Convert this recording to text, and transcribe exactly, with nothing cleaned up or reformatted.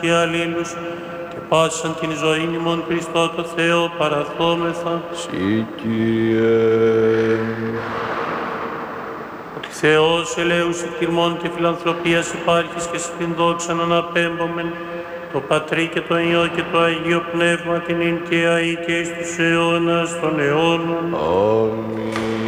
και αλλήλους και πάσαν την ζωή ημών Χριστό το Θεό παραθόμεθα. Συ Κύριε. Ότι Θεός ελέους εκτιμών και φιλανθρωπίας υπάρχεις και στην δόξα αναπέμπομεν, το Πατρί και το Υιό και το Αγίο Πνεύμα την ειν και αεί και εις τους αιώνας των αιώνων. Αμήν.